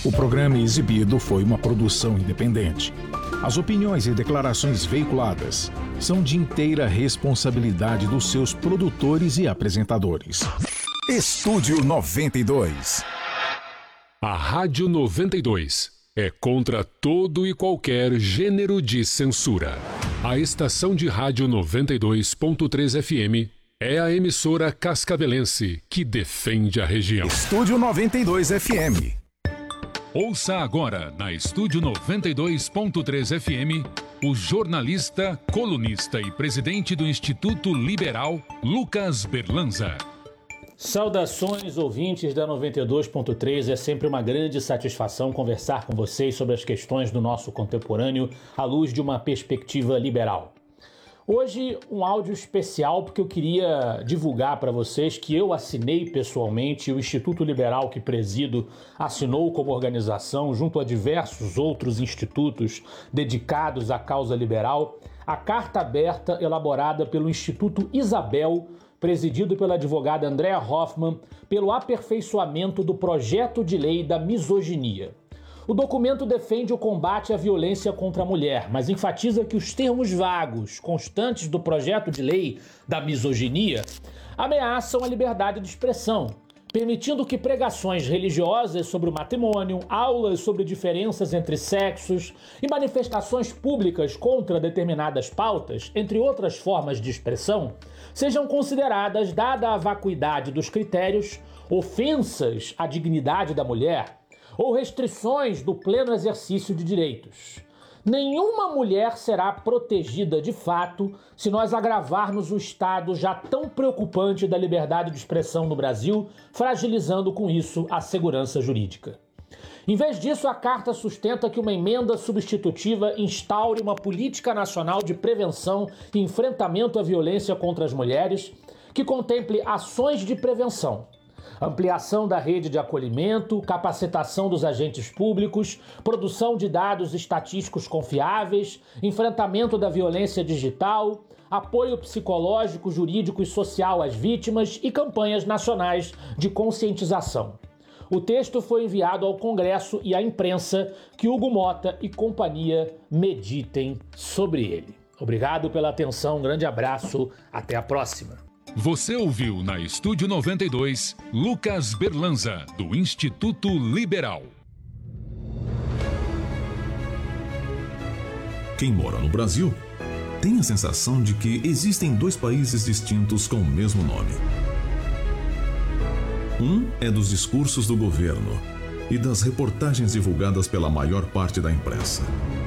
O programa exibido foi uma produção independente. As opiniões e declarações veiculadas são de inteira responsabilidade dos seus produtores e apresentadores. Estúdio 92. A Rádio 92 é contra todo e qualquer gênero de censura. A estação de rádio 92.3 FM é a emissora cascavelense que defende a região. Estúdio 92 FM. Ouça agora, na Estúdio 92.3 FM, o jornalista, colunista e presidente do Instituto Liberal, Lucas Berlanza. Saudações, ouvintes da 92.3. É sempre uma grande satisfação conversar com vocês sobre as questões do nosso contemporâneo à luz de uma perspectiva liberal. Hoje, um áudio especial porque eu queria divulgar para vocês que eu assinei pessoalmente, o Instituto Liberal que presido assinou como organização, junto a diversos outros institutos dedicados à causa liberal, a carta aberta elaborada pelo Instituto Isabel, presidido pela advogada Andrea Hoffmann, pelo aperfeiçoamento do projeto de lei da misoginia. O documento defende o combate à violência contra a mulher, mas enfatiza que os termos vagos, constantes do projeto de lei da misoginia, ameaçam a liberdade de expressão, permitindo que pregações religiosas sobre o matrimônio, aulas sobre diferenças entre sexos e manifestações públicas contra determinadas pautas, entre outras formas de expressão, sejam consideradas, dada a vacuidade dos critérios, ofensas à dignidade da mulher ou restrições do pleno exercício de direitos. Nenhuma mulher será protegida de fato se nós agravarmos o estado já tão preocupante da liberdade de expressão no Brasil, fragilizando com isso a segurança jurídica. Em vez disso, a carta sustenta que uma emenda substitutiva instaure uma política nacional de prevenção e enfrentamento à violência contra as mulheres, que contemple ações de prevenção, ampliação da rede de acolhimento, capacitação dos agentes públicos, produção de dados estatísticos confiáveis, enfrentamento da violência digital, apoio psicológico, jurídico e social às vítimas e campanhas nacionais de conscientização. O texto foi enviado ao Congresso e à imprensa, que Hugo Mota e companhia meditem sobre ele. Obrigado pela atenção, um grande abraço, até a próxima. Você ouviu na Estúdio 92, Lucas Berlanza, do Instituto Liberal. Quem mora no Brasil tem a sensação de que existem dois países distintos com o mesmo nome. Um é dos discursos do governo e das reportagens divulgadas pela maior parte da imprensa.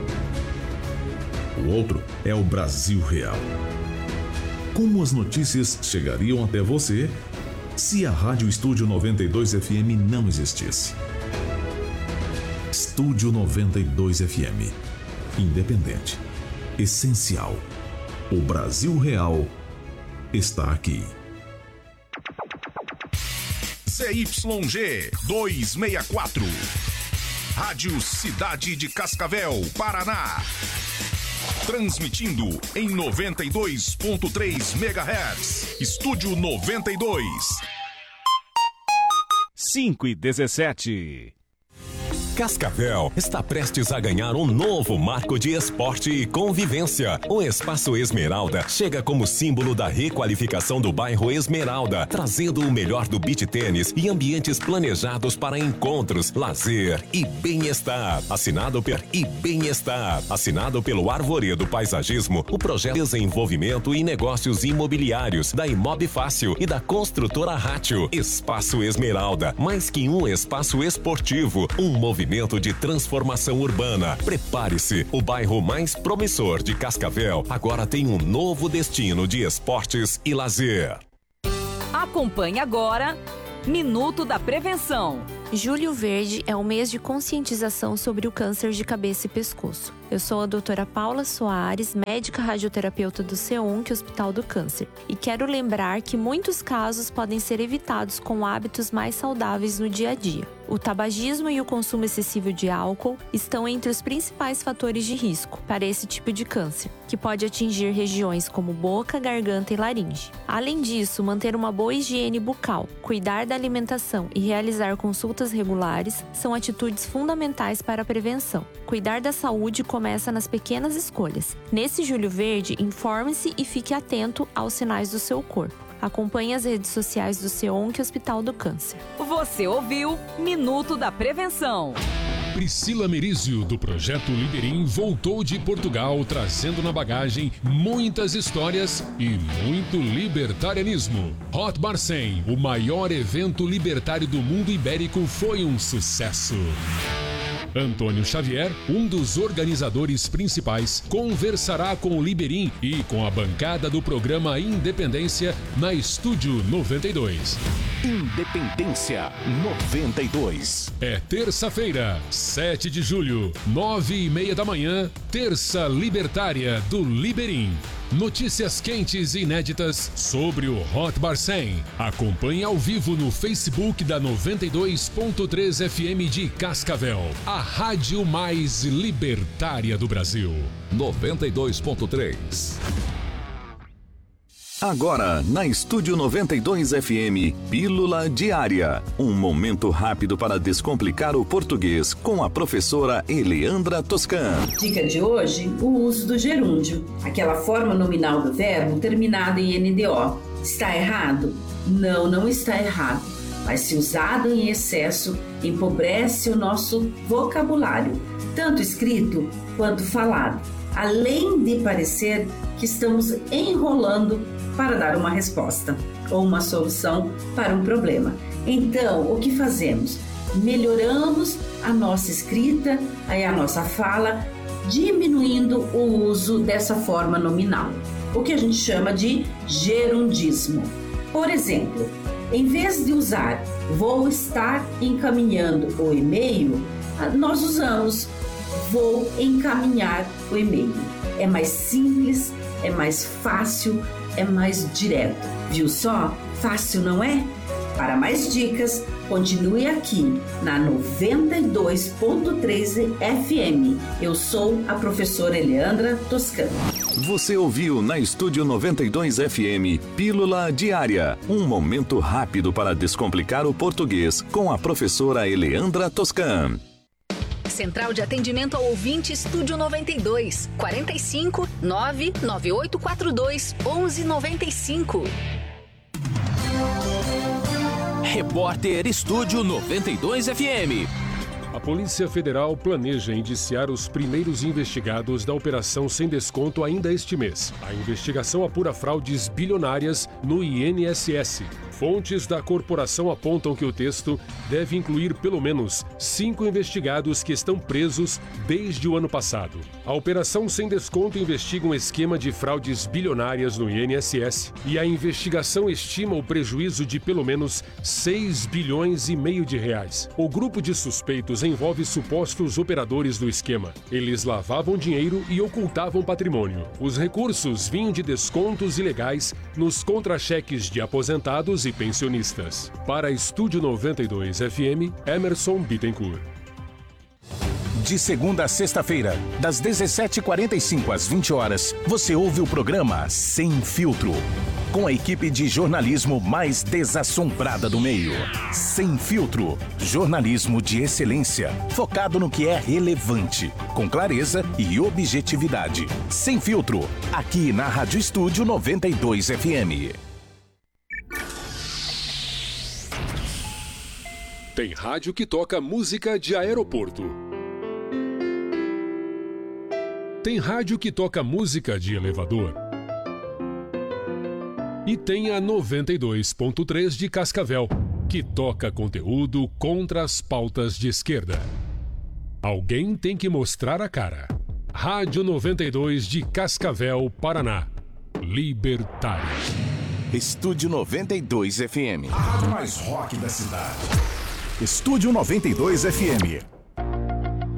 O outro é o Brasil real. Como as notícias chegariam até você se a Rádio Estúdio 92 FM não existisse? Estúdio 92 FM. Independente. Essencial. O Brasil real está aqui. ZYG 264. Rádio Cidade de Cascavel, Paraná. Transmitindo em 92.3 MHz. Estúdio 92. 5:17. Cascavel está prestes a ganhar um novo marco de esporte e convivência. O Espaço Esmeralda chega como símbolo da requalificação do bairro Esmeralda, trazendo o melhor do beach tênis e ambientes planejados para encontros, lazer e bem-estar. Assinado pelo Arvoredo Paisagismo, o projeto de desenvolvimento e negócios imobiliários da Imob Fácil e da construtora Rátio. Espaço Esmeralda, mais que um espaço esportivo, um movimento de transformação urbana. Prepare-se, o bairro mais promissor de Cascavel agora tem um novo destino de esportes e lazer. Acompanhe agora Minuto da Prevenção. Julho Verde é o mês de conscientização sobre o câncer de cabeça e pescoço. Eu sou a doutora Paula Soares, médica radioterapeuta do CEONC Hospital do Câncer, e quero lembrar que muitos casos podem ser evitados com hábitos mais saudáveis no dia a dia. O tabagismo e o consumo excessivo de álcool estão entre os principais fatores de risco para esse tipo de câncer, que pode atingir regiões como boca, garganta e laringe. Além disso, manter uma boa higiene bucal, cuidar da alimentação e realizar consultas consultas regulares são atitudes fundamentais para a prevenção. Cuidar da saúde começa nas pequenas escolhas. Nesse Julho Verde, informe-se e fique atento aos sinais do seu corpo. Acompanhe as redes sociais do SEONC Hospital do Câncer. Você ouviu Minuto da Prevenção. Priscila Merizio, do Projeto Liberim, voltou de Portugal trazendo na bagagem muitas histórias e muito libertarianismo. Hot Bar 100, o maior evento libertário do mundo ibérico, foi um sucesso. Antônio Xavier, um dos organizadores principais, conversará com o Liberim e com a bancada do programa Independência na Estúdio 92. Independência 92. É terça-feira, 7 de julho, 9h30 da manhã, Terça Libertária do Liberim. Notícias quentes e inéditas sobre o Hot Bar 100. Acompanhe ao vivo no Facebook da 92.3 FM de Cascavel, a rádio mais libertária do Brasil. 92.3. Agora, na Estúdio 92 FM, Pílula Diária. Um momento rápido para descomplicar o português com a professora Eleandra Toscan. Dica de hoje, o uso do gerúndio, aquela forma nominal do verbo terminada em NDO. Está errado? Não está errado. Mas se usado em excesso, empobrece o nosso vocabulário, tanto escrito quanto falado, além de parecer que estamos enrolando para dar uma resposta ou uma solução para um problema. Então, o que fazemos? Melhoramos a nossa escrita, a nossa fala, diminuindo o uso dessa forma nominal, o que a gente chama de gerundismo. Por exemplo, em vez de usar vou estar encaminhando o e-mail, nós usamos vou encaminhar o e-mail. É mais simples, é mais fácil, é mais direto. Viu só? Fácil, não é? Para mais dicas, continue aqui na 92.3 FM. Eu sou a professora Eleandra Toscan. Você ouviu na Estúdio 92 FM Pílula Diária. Um momento rápido para descomplicar o português com a professora Eleandra Toscan. Central de Atendimento ao Ouvinte Estúdio 92, 45 99842 1195. Repórter Estúdio 92 FM. A Polícia Federal planeja indiciar os primeiros investigados da Operação Sem Desconto ainda este mês. A investigação apura fraudes bilionárias no INSS. Fontes da corporação apontam que o texto deve incluir pelo menos 5 investigados que estão presos desde o ano passado. A Operação Sem Desconto investiga um esquema de fraudes bilionárias no INSS e a investigação estima o prejuízo de pelo menos 6,5 bilhões de reais. O grupo de suspeitos envolve supostos operadores do esquema. Eles lavavam dinheiro e ocultavam patrimônio. Os recursos vinham de descontos ilegais nos contra-cheques de aposentados e pensionistas. Para Estúdio 92 FM, Emerson Bittencourt. De segunda a sexta-feira, das 17h45 às 20 horas, você ouve o programa Sem Filtro, com a equipe de jornalismo mais desassombrada do meio. Sem Filtro, jornalismo de excelência, focado no que é relevante, com clareza e objetividade. Sem Filtro, aqui na Rádio Estúdio 92 FM. Tem rádio que toca música de aeroporto. Tem rádio que toca música de elevador. E tem a 92.3 de Cascavel, que toca conteúdo contra as pautas de esquerda. Alguém tem que mostrar a cara. Rádio 92 de Cascavel, Paraná. Libertário. Estúdio 92 FM. A rádio mais rock da cidade. Estúdio 92 FM.